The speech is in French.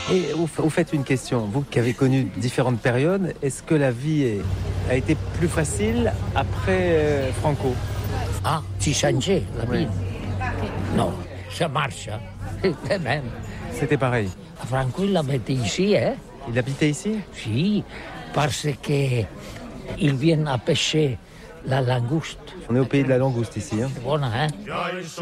Et au fait, une question. Vous qui avez connu différentes périodes, est-ce que la vie a été plus facile après Franco? Ah, si changé la vie? Non, ça marche. C'est même. C'était pareil. Franco, il habitait ici, hein? Il habitait ici? Si, parce que ils viennent à pêcher la langouste. On est au pays de la langouste ici. C'est bon, hein?